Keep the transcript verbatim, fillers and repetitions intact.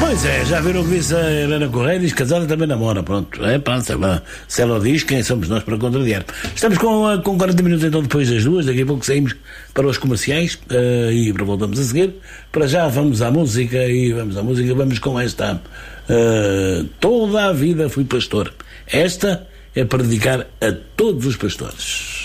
Pois é, já viram o que disse a Helena Correia? Diz casada também namora, pronto. É, pá, se ela diz, quem somos nós para contrariar? Estamos com, com quarenta minutos então depois das duas, daqui a pouco saímos para os comerciais uh, e voltamos a seguir. Para já vamos à música e vamos à música, vamos com esta uh, Toda a Vida Fui Pastor. Esta é para dedicar a todos os pastores.